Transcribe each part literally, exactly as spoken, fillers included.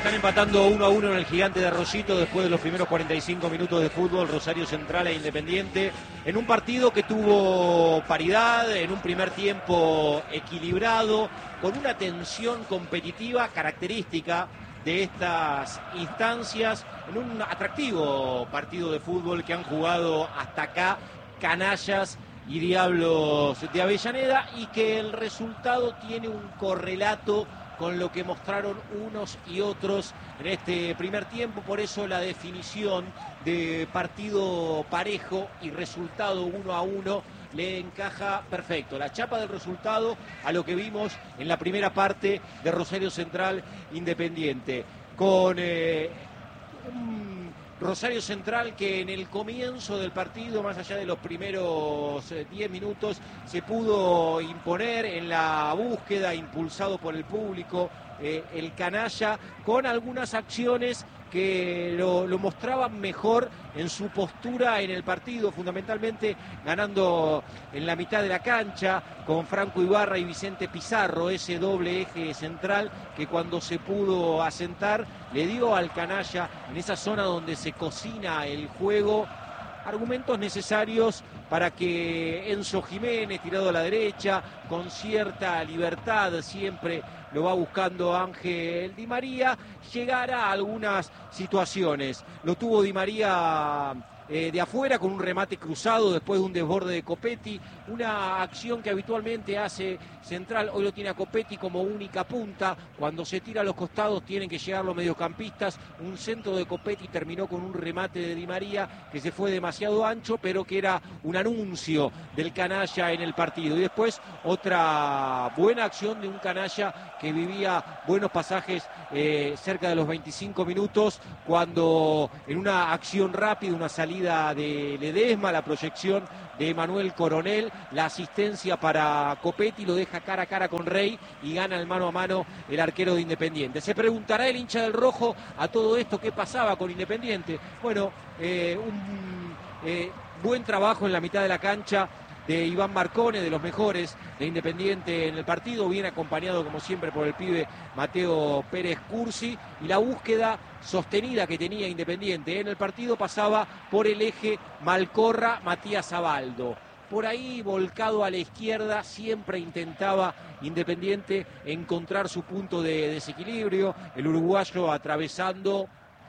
Están empatando uno a uno en el Gigante de Arroyito después de los primeros cuarenta y cinco minutos de fútbol, Rosario Central e Independiente, en un partido que tuvo paridad, en un primer tiempo equilibrado, con una tensión competitiva característica de estas instancias, en un atractivo partido de fútbol que han jugado hasta acá canallas y Diablos de Avellaneda, y que el resultado tiene un correlato con lo que mostraron unos y otros en este primer tiempo. Por eso la definición de partido parejo y resultado uno a uno le encaja perfecto. La chapa del resultado a lo que vimos en la primera parte de Rosario Central Independiente, con eh, un Rosario Central que en el comienzo del partido, más allá de los primeros diez minutos, se pudo imponer en la búsqueda, impulsado por el público, eh, el canalla, con algunas acciones que lo, lo mostraban mejor en su postura en el partido, fundamentalmente ganando en la mitad de la cancha con Franco Ibarra y Vicente Pizarro, ese doble eje central que cuando se pudo asentar le dio al canalla en esa zona donde se cocina el juego argumentos necesarios para que Enzo Jiménez, tirado a la derecha, con cierta libertad, siempre lo va buscando Ángel Di María, llegara a algunas situaciones. Lo tuvo Di María eh, de afuera con un remate cruzado después de un desborde de Copetti, una acción que habitualmente hace Central. Hoy lo tiene a Copetti como única punta, cuando se tira a los costados tienen que llegar los mediocampistas. Un centro de Copetti terminó con un remate de Di María que se fue demasiado ancho, pero que era un anuncio del canalla en el partido. Y después otra buena acción de un canalla que vivía buenos pasajes eh, cerca de los veinticinco minutos, cuando en una acción rápida, una salida de Ledesma, la proyección de Manuel Coronel, la asistencia para Copetti, lo deja cara a cara con Rey y gana el mano a mano el arquero de Independiente. Se preguntará el hincha del Rojo a todo esto qué pasaba con Independiente. Bueno, eh, un eh, buen trabajo en la mitad de la cancha de Iván Marcone, de los mejores de Independiente en el partido, bien acompañado como siempre por el pibe Mateo Pérez Cursi, y la búsqueda sostenida que tenía Independiente en el partido pasaba por el eje Malcorra Matías Abaldo. Por ahí, volcado a la izquierda, siempre intentaba Independiente encontrar su punto de desequilibrio, el uruguayo atravesando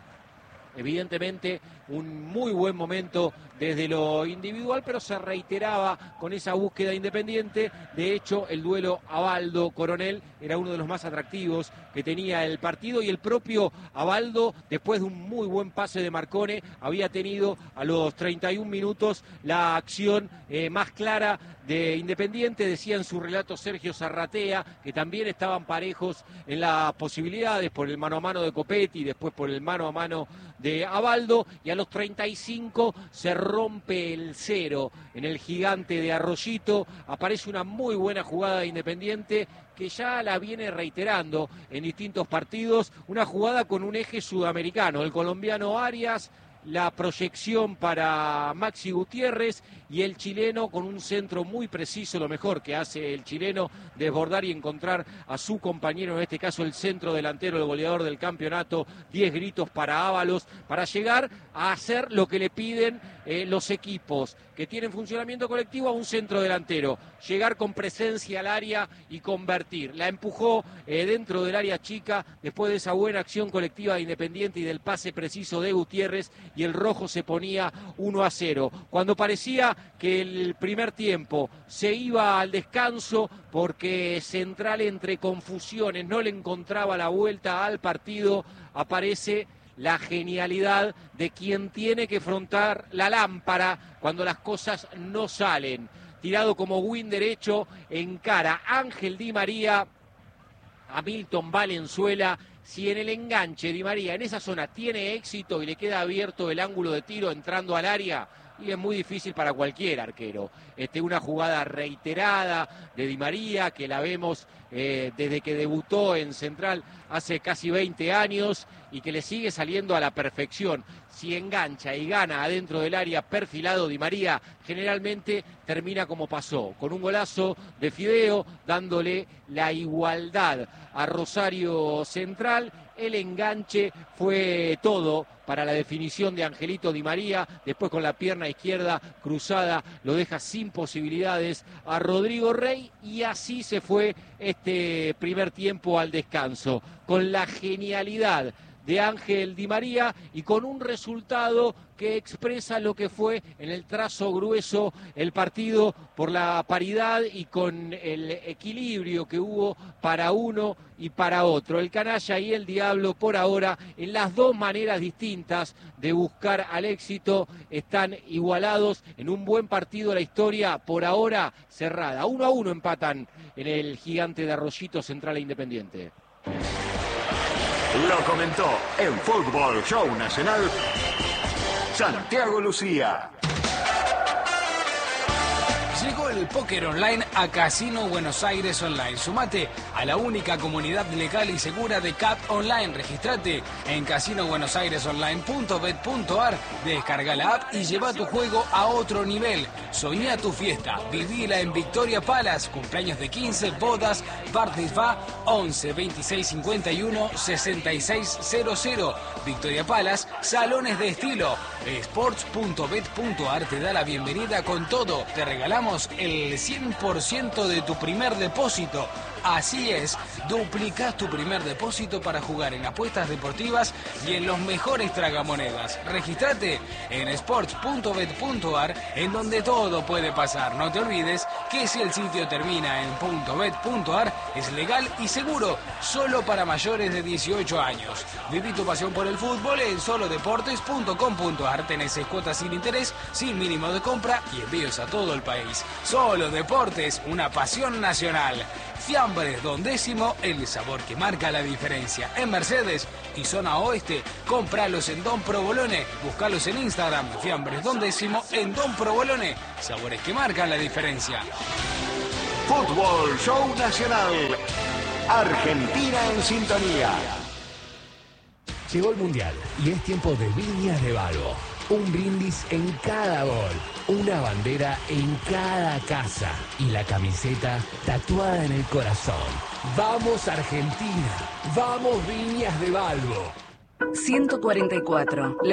evidentemente un muy buen momento desde lo individual, pero se reiteraba con esa búsqueda Independiente. De hecho, el duelo Abaldo-Coronel era uno de los más atractivos que tenía el partido, y el propio Abaldo, después de un muy buen pase de Marcone, había tenido a los treinta y un minutos la acción eh, más clara de Independiente. Decía en su relato Sergio Zarratea que también estaban parejos en las posibilidades por el mano a mano de Copetti y después por el mano a mano de Abaldo, y a los treinta y cinco se rompe el cero en el Gigante de Arroyito. Aparece una muy buena jugada de Independiente que ya la viene reiterando en distintos partidos, una jugada con un eje sudamericano, el colombiano Arias, la proyección para Maxi Gutiérrez y el chileno con un centro muy preciso, lo mejor que hace el chileno, desbordar y encontrar a su compañero, en este caso el centro delantero, el goleador del campeonato. Diez gritos para Ábalos, para llegar a hacer lo que le piden eh, los equipos que tienen funcionamiento colectivo a un centro delantero, llegar con presencia al área y convertir. La empujó eh, dentro del área chica después de esa buena acción colectiva de Independiente y del pase preciso de Gutiérrez, y el rojo se ponía uno a cero. Cuando parecía que el primer tiempo se iba al descanso porque Central, entre confusiones, no le encontraba la vuelta al partido, aparece la genialidad de quien tiene que afrontar la lámpara cuando las cosas no salen. Tirado como win derecho, encara Ángel Di María a Milton Valenzuela. Si en el enganche Di María en esa zona tiene éxito y le queda abierto el ángulo de tiro entrando al área, y es muy difícil para cualquier arquero. Este, una jugada reiterada de Di María, que la vemos eh, desde que debutó en Central hace casi veinte años, y que le sigue saliendo a la perfección. Si engancha y gana adentro del área perfilado, Di María generalmente termina como pasó, con un golazo de Fideo, dándole la igualdad a Rosario Central, el enganche fue todo para la definición de Angelito Di María, después con la pierna izquierda cruzada lo deja sin posibilidades a Rodrigo Rey y así se fue este primer tiempo al descanso, con la genialidad de Ángel Di María y con un resultado que expresa lo que fue en el trazo grueso el partido por la paridad y con el equilibrio que hubo para uno y para otro. El canalla y el diablo por ahora en las dos maneras distintas de buscar al éxito están igualados en un buen partido. La historia por ahora cerrada. Uno a uno empatan en el Gigante de Arroyito Central e Independiente. Lo comentó en Fútbol Show Nacional Santiago Lucía. Llegó el póker online a Casino Buenos Aires Online. Sumate a la única comunidad legal y segura de C A P Online. Registrate en casino buenos aires online punto bet punto ar, descarga la app y lleva tu juego a otro nivel. Soñá tu fiesta, vivila en Victoria Palace, cumpleaños de quince, bodas, Bar Mitzvah, once veintiséis cincuenta y uno sesenta y seis cero cero. Victoria Palace, salones de estilo. sports punto bet punto ar te da la bienvenida con todo. Te regalamos el cien por ciento de tu primer depósito. Así es, duplicás tu primer depósito para jugar en apuestas deportivas y en los mejores tragamonedas. Registrate en sports punto bet punto ar, en donde todo puede pasar. No te olvides que si el sitio termina en .bet punto ar es legal y seguro, solo para mayores de dieciocho años. Viví tu pasión por el fútbol en solo deportes punto com punto ar. Tenés cuotas sin interés, sin mínimo de compra y envíos a todo el país. Solo Deportes, una pasión nacional. Fiambres Don Décimo, el sabor que marca la diferencia. En Mercedes y zona oeste, cómpralos en Don Provolone. Búscalos en Instagram, Fiambres Don Décimo en Don Provolone. Sabores que marcan la diferencia. Fútbol Show Nacional. Argentina en sintonía. Llegó el Mundial y es tiempo de Viñas de Balbo. Un brindis en cada gol, una bandera en cada casa y la camiseta tatuada en el corazón. ¡Vamos Argentina! ¡Vamos Viñas de Balbo! ciento cuarenta y cuatro.